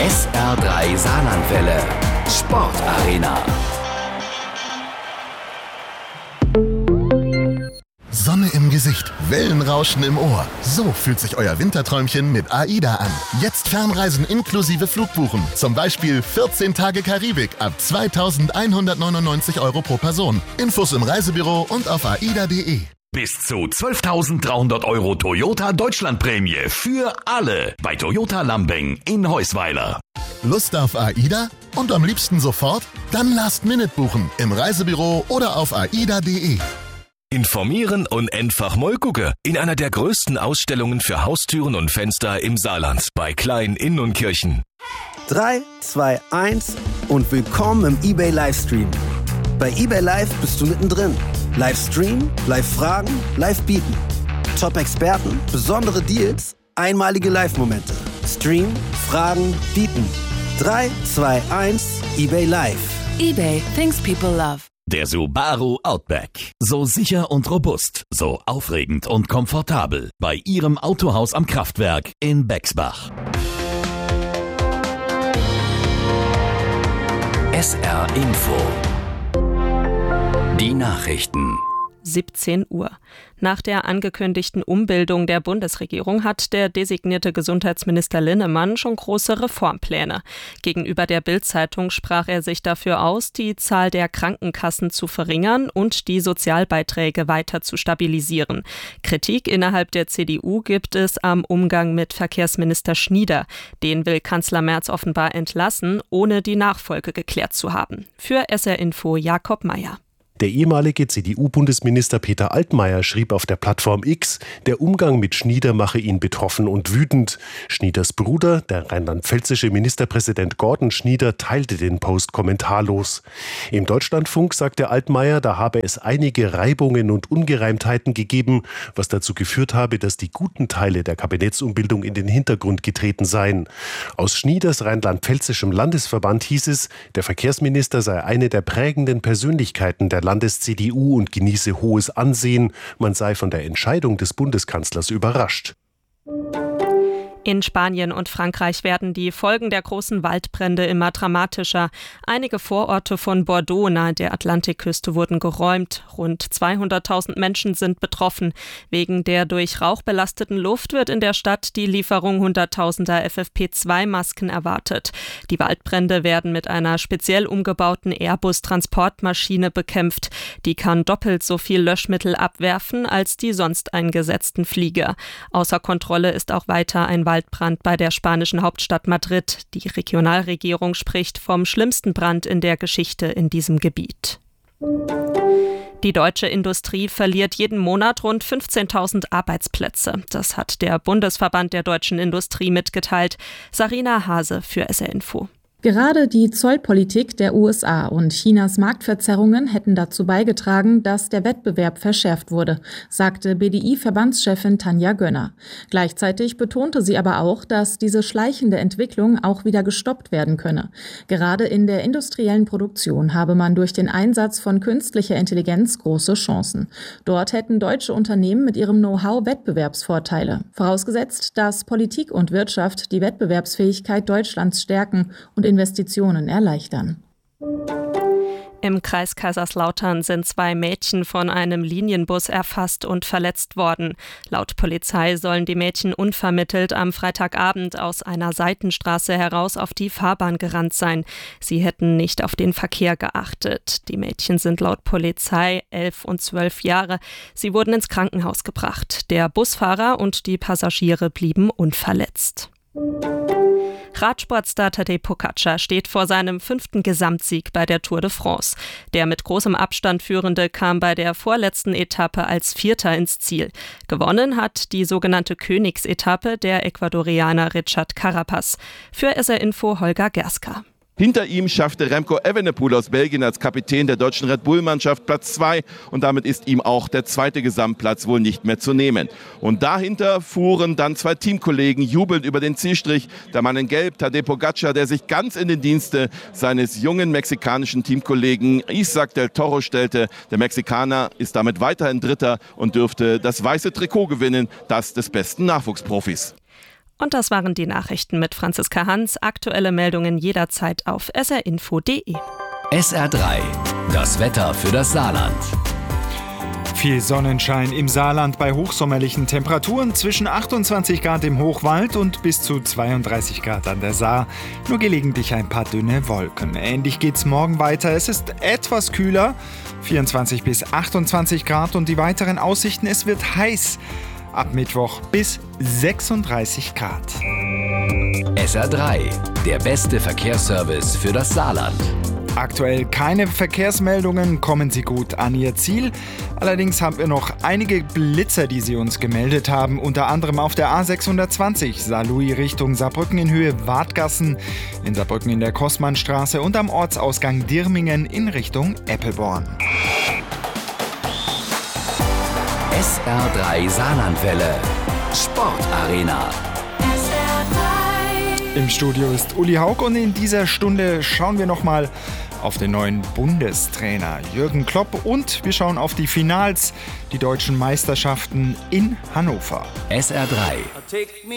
SR3 Saarlandwelle. Sportarena. Sonne im Gesicht, Wellenrauschen im Ohr. So fühlt sich euer Winterträumchen mit AIDA an. Jetzt Fernreisen inklusive Flugbuchen. Zum Beispiel 14 Tage Karibik ab 2.199 € pro Person. Infos im Reisebüro und auf aida.de. Bis zu 12.300 € Toyota Deutschlandprämie für alle bei Toyota Lambing in Heusweiler. Lust auf AIDA? Und am liebsten sofort? Dann Last-Minute buchen im Reisebüro oder auf aida.de. Informieren und einfach mal gucken. In einer der größten Ausstellungen für Haustüren und Fenster im Saarland bei Klein Inn und Kirchen. 3, 2, 1 und willkommen im eBay Livestream. Bei eBay Live bist du mittendrin. Livestream, Live-Fragen, Live-Bieten. Top-Experten, besondere Deals, einmalige Live-Momente. Stream, Fragen, Bieten. 3, 2, 1, eBay Live. eBay, things people love. Der Subaru Outback. So sicher und robust, so aufregend und komfortabel. Bei Ihrem Autohaus am Kraftwerk in Bexbach. SR Info. Die Nachrichten. 17 Uhr. Nach der angekündigten Umbildung der Bundesregierung hat der designierte Gesundheitsminister Linnemann schon große Reformpläne. Gegenüber der Bild-Zeitung sprach er sich dafür aus, die Zahl der Krankenkassen zu verringern und die Sozialbeiträge weiter zu stabilisieren. Kritik innerhalb der CDU gibt es am Umgang mit Verkehrsminister Schnieder. Den will Kanzler Merz offenbar entlassen, ohne die Nachfolge geklärt zu haben. Für SR Info Jakob Meyer. Der ehemalige CDU-Bundesminister Peter Altmaier schrieb auf der Plattform X, der Umgang mit Schnieder mache ihn betroffen und wütend. Schnieders Bruder, der rheinland-pfälzische Ministerpräsident Gordon Schnieder, teilte den Post kommentarlos. Im Deutschlandfunk sagte Altmaier, da habe es einige Reibungen und Ungereimtheiten gegeben, was dazu geführt habe, dass die guten Teile der Kabinettsumbildung in den Hintergrund getreten seien. Aus Schnieders rheinland-pfälzischem Landesverband hieß es, der Verkehrsminister sei eine der prägenden Persönlichkeiten der Landes-CDU und genieße hohes Ansehen. Man sei von der Entscheidung des Bundeskanzlers überrascht. In Spanien und Frankreich werden die Folgen der großen Waldbrände immer dramatischer. Einige Vororte von Bordeaux nahe der Atlantikküste wurden geräumt. Rund 200.000 Menschen sind betroffen. Wegen der durch Rauch belasteten Luft wird in der Stadt die Lieferung hunderttausender FFP2-Masken erwartet. Die Waldbrände werden mit einer speziell umgebauten Airbus-Transportmaschine bekämpft. Die kann doppelt so viel Löschmittel abwerfen als die sonst eingesetzten Flieger. Außer Kontrolle ist auch weiter ein Waldbrand bei der spanischen Hauptstadt Madrid. Die Regionalregierung spricht vom schlimmsten Brand in der Geschichte in diesem Gebiet. Die deutsche Industrie verliert jeden Monat rund 15.000 Arbeitsplätze. Das hat der Bundesverband der deutschen Industrie mitgeteilt. Sarina Hase für SR Info. Gerade die Zollpolitik der USA und Chinas Marktverzerrungen hätten dazu beigetragen, dass der Wettbewerb verschärft wurde, sagte BDI-Verbandschefin Tanja Gönner. Gleichzeitig betonte sie aber auch, dass diese schleichende Entwicklung auch wieder gestoppt werden könne. Gerade in der industriellen Produktion habe man durch den Einsatz von künstlicher Intelligenz große Chancen. Dort hätten deutsche Unternehmen mit ihrem Know-how Wettbewerbsvorteile. Vorausgesetzt, dass Politik und Wirtschaft die Wettbewerbsfähigkeit Deutschlands stärken und Investitionen erleichtern. Im Kreis Kaiserslautern sind 2 Mädchen von einem Linienbus erfasst und verletzt worden. Laut Polizei sollen die Mädchen unvermittelt am Freitagabend aus einer Seitenstraße heraus auf die Fahrbahn gerannt sein. Sie hätten nicht auf den Verkehr geachtet. Die Mädchen sind laut Polizei 11 und 12 Jahre. Sie wurden ins Krankenhaus gebracht. Der Busfahrer und die Passagiere blieben unverletzt. Radsportstar Tadej Pogačar steht vor seinem 5. Gesamtsieg bei der Tour de France. Der mit großem Abstand Führende kam bei der vorletzten Etappe als Vierter ins Ziel. Gewonnen hat die sogenannte Königsetappe der Ecuadorianer Richard Carapaz. Für SR Info Holger Gerska. Hinter ihm schaffte Remco Evenepoel aus Belgien als Kapitän der deutschen Red Bull-Mannschaft Platz 2 und damit ist ihm auch der 2. Gesamtplatz wohl nicht mehr zu nehmen. Und dahinter fuhren dann 2 Teamkollegen jubelnd über den Zielstrich. Der Mann in Gelb, Tadej Pogačar, der sich ganz in den Dienste seines jungen mexikanischen Teamkollegen Isaac del Toro stellte. Der Mexikaner ist damit weiterhin Dritter und dürfte das weiße Trikot gewinnen, das des besten Nachwuchsprofis. Und das waren die Nachrichten mit Franziska Hans. Aktuelle Meldungen jederzeit auf srinfo.de. SR3, das Wetter für das Saarland. Viel Sonnenschein im Saarland bei hochsommerlichen Temperaturen zwischen 28 Grad im Hochwald und bis zu 32 Grad an der Saar. Nur gelegentlich ein paar dünne Wolken. Ähnlich geht's morgen weiter. Es ist etwas kühler, 24 bis 28 Grad und die weiteren Aussichten, es wird heiß. Ab Mittwoch bis 36 Grad. SR3, der beste Verkehrsservice für das Saarland. Aktuell keine Verkehrsmeldungen, kommen Sie gut an Ihr Ziel. Allerdings haben wir noch einige Blitzer, die Sie uns gemeldet haben, unter anderem auf der A620 Saarlouis Richtung Saarbrücken in Höhe Wadgassen, in Saarbrücken in der Kostmannstraße und am Ortsausgang Dirmingen in Richtung Eppelborn. SR3 Saarlandwelle, Sportarena. Im Studio ist Uli Haug und in dieser Stunde schauen wir nochmal auf den neuen Bundestrainer Jürgen Klopp und wir schauen auf die Finals, die deutschen Meisterschaften in Hannover. SR3.